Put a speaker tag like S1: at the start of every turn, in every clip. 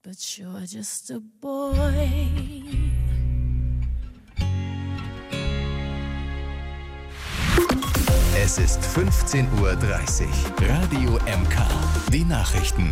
S1: but you're just a boy.
S2: Es ist 15:30 Uhr. Radio MK. Die Nachrichten.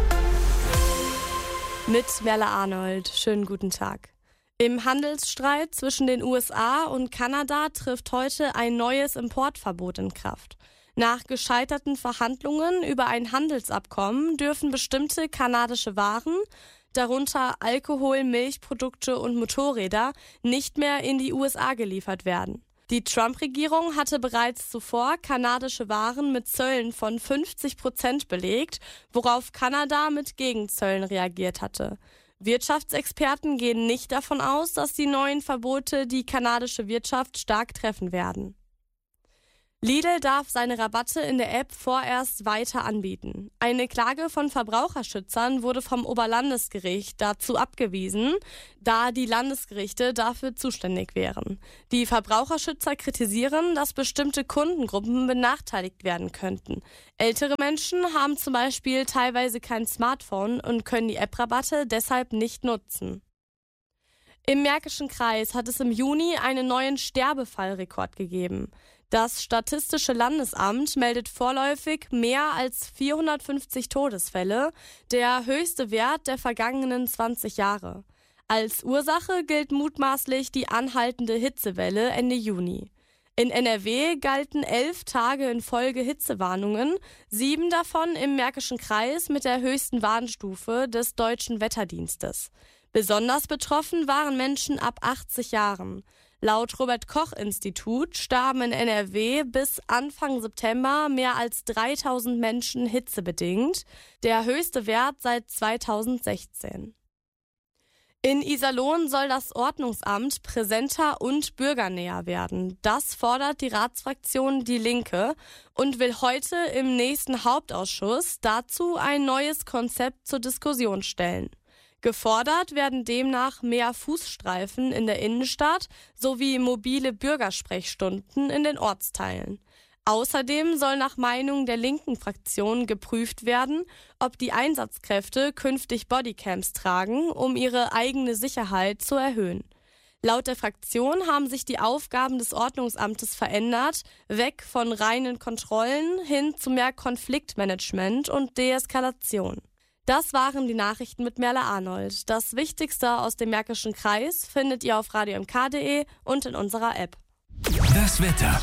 S3: Mit Merle Arnold. Schönen guten Tag. Im Handelsstreit zwischen den USA und Kanada trifft heute ein neues Importverbot in Kraft. Nach gescheiterten Verhandlungen über ein Handelsabkommen dürfen bestimmte kanadische Waren, darunter Alkohol, Milchprodukte und Motorräder, nicht mehr in die USA geliefert werden. Die Trump-Regierung hatte bereits zuvor kanadische Waren mit Zöllen von 50% belegt, worauf Kanada mit Gegenzöllen reagiert hatte. Wirtschaftsexperten gehen nicht davon aus, dass die neuen Verbote die kanadische Wirtschaft stark treffen werden. Lidl darf seine Rabatte in der App vorerst weiter anbieten. Eine Klage von Verbraucherschützern wurde vom Oberlandesgericht dazu abgewiesen, da die Landesgerichte dafür zuständig wären. Die Verbraucherschützer kritisieren, dass bestimmte Kundengruppen benachteiligt werden könnten. Ältere Menschen haben zum Beispiel teilweise kein Smartphone und können die App-Rabatte deshalb nicht nutzen. Im Märkischen Kreis hat es im Juni einen neuen Sterbefallrekord gegeben. Das Statistische Landesamt meldet vorläufig mehr als 450 Todesfälle, der höchste Wert der vergangenen 20 Jahre. Als Ursache gilt mutmaßlich die anhaltende Hitzewelle Ende Juni. In NRW galten 11 Tage in Folge Hitzewarnungen, 7 davon im Märkischen Kreis mit der höchsten Warnstufe des Deutschen Wetterdienstes. Besonders betroffen waren Menschen ab 80 Jahren. Laut Robert-Koch-Institut starben in NRW bis Anfang September mehr als 3000 Menschen hitzebedingt, der höchste Wert seit 2016. In Iserlohn soll das Ordnungsamt präsenter und bürgernäher werden. Das fordert die Ratsfraktion Die Linke und will heute im nächsten Hauptausschuss dazu ein neues Konzept zur Diskussion stellen. Gefordert werden demnach mehr Fußstreifen in der Innenstadt sowie mobile Bürgersprechstunden in den Ortsteilen. Außerdem soll nach Meinung der linken Fraktion geprüft werden, ob die Einsatzkräfte künftig Bodycams tragen, um ihre eigene Sicherheit zu erhöhen. Laut der Fraktion haben sich die Aufgaben des Ordnungsamtes verändert, weg von reinen Kontrollen hin zu mehr Konfliktmanagement und Deeskalation. Das waren die Nachrichten mit Merle Arnold. Das Wichtigste aus dem Märkischen Kreis findet ihr auf radiomk.de und in unserer App.
S2: Das Wetter.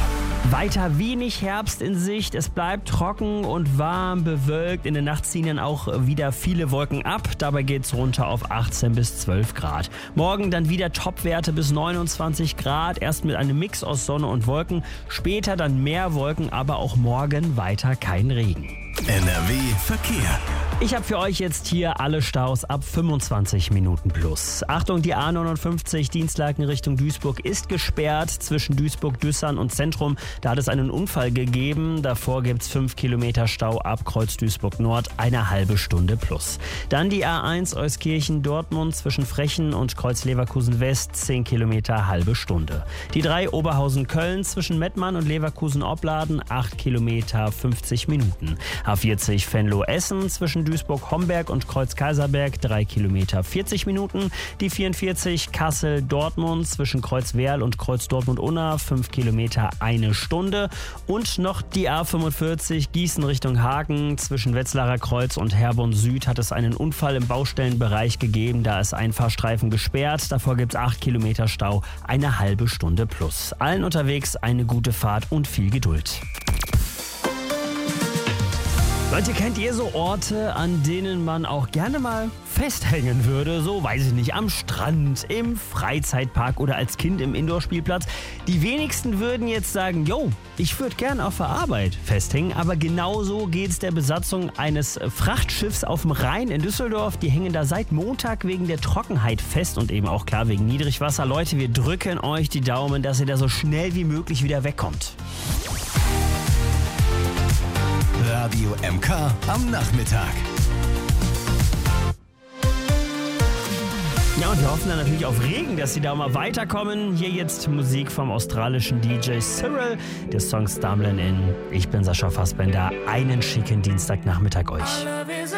S4: Weiter wenig Herbst in Sicht. Es bleibt trocken und warm, bewölkt. In der Nacht ziehen dann auch wieder viele Wolken ab. Dabei geht es runter auf 18 bis 12 Grad. Morgen dann wieder Topwerte bis 29 Grad. Erst mit einem Mix aus Sonne und Wolken. Später dann mehr Wolken, aber auch morgen weiter kein Regen.
S2: NRW Verkehr.
S4: Ich habe für euch jetzt hier alle Staus ab 25 Minuten plus. Achtung, die A59 Dienstlaken Richtung Duisburg ist gesperrt zwischen Duisburg-Düssern und Zentrum. Da hat es einen Unfall gegeben. Davor gibt es 5 Kilometer Stau ab Kreuz Duisburg Nord, eine halbe Stunde plus. Dann die A1 Euskirchen-Dortmund zwischen Frechen und Kreuz Leverkusen West, 10 Kilometer, halbe Stunde. Die 3 Oberhausen-Köln zwischen Mettmann und Leverkusen-Opladen, 8 Kilometer, 50 Minuten. A40 Venlo-Essen zwischen Duisburg-Homberg und Kreuz-Kaiserberg, 3 Kilometer, 40 Minuten. Die 44 Kassel-Dortmund zwischen Kreuz-Werl und Kreuz-Dortmund-Unna, 5 Kilometer, eine Stunde. Und noch die A45 Gießen Richtung Hagen zwischen Wetzlarer Kreuz und Herborn Süd hat es einen Unfall im Baustellenbereich gegeben. Da ist ein Fahrstreifen gesperrt. Davor gibt es 8 Kilometer Stau, eine halbe Stunde plus. Allen unterwegs eine gute Fahrt und viel Geduld. Leute, kennt ihr so Orte, an denen man auch gerne mal festhängen würde? So, weiß ich nicht, am Strand, im Freizeitpark oder als Kind im Indoor-Spielplatz. Die wenigsten würden jetzt sagen, yo, ich würde gern auf der Arbeit festhängen. Aber genauso geht es der Besatzung eines Frachtschiffs auf dem Rhein in Düsseldorf. Die hängen da seit Montag wegen der Trockenheit fest und eben auch klar wegen Niedrigwasser. Leute, wir drücken euch die Daumen, dass ihr da so schnell wie möglich wieder wegkommt.
S2: Radio MK am Nachmittag.
S4: Ja, und wir hoffen dann natürlich auf Regen, dass sie da mal weiterkommen. Hier jetzt Musik vom australischen DJ Cyril, des Songs Stumbling In. Ich bin Sascha Fassbender. Einen schicken Dienstagnachmittag euch.